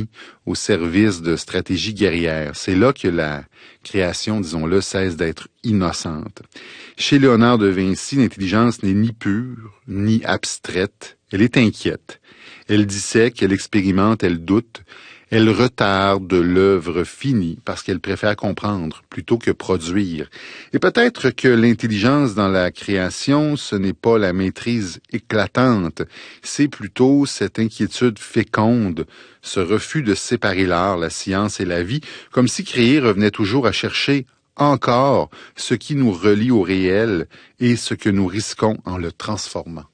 mis au service de stratégies guerrières. C'est là que la création, disons-le, cesse d'être innocente. Chez Léonard de Vinci, l'intelligence n'est ni pure, ni abstraite. Elle est inquiète. Elle dissèque, elle expérimente, elle doute. Elle retarde l'œuvre finie parce qu'elle préfère comprendre plutôt que produire. Et peut-être que l'intelligence dans la création, ce n'est pas la maîtrise éclatante, c'est plutôt cette inquiétude féconde, ce refus de séparer l'art, la science et la vie, comme si créer revenait toujours à chercher encore ce qui nous relie au réel et ce que nous risquons en le transformant.